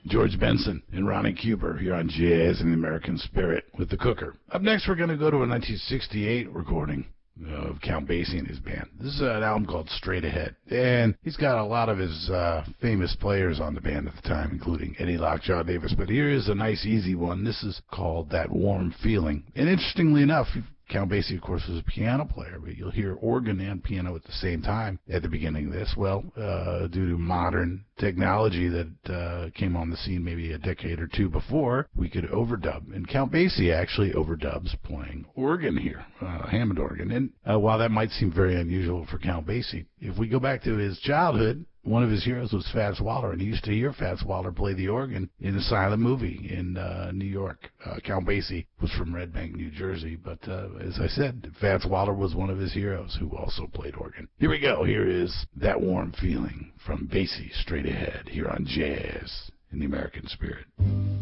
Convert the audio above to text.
George Benson and Ronnie Cuber here on Jazz in the American Spirit with the Cooker. Up next, we're going to go to a 1968 recording of Count Basie and his band. This is an album called Straight Ahead, and he's got a lot of his famous players on the band at the time, including Eddie Lockjaw Davis, but here is a nice easy one. This is called That Warm Feeling, and interestingly enough, Count Basie, of course, was a piano player, but you'll hear organ and piano at the same time at the beginning of this. Well, due to modern technology that came on the scene maybe a decade or two before, we could overdub. And Count Basie actually overdubs playing organ here, Hammond organ. And while that might seem very unusual for Count Basie, if we go back to his childhood, one of his heroes was Fats Waller, and he used to hear Fats Waller play the organ in a silent movie in New York. Count Basie was from Red Bank, New Jersey, but as I said, Fats Waller was one of his heroes who also played organ. Here we go. Here is That Warm Feeling from Basie, Straight Ahead, here on Jazz in the American Spirit.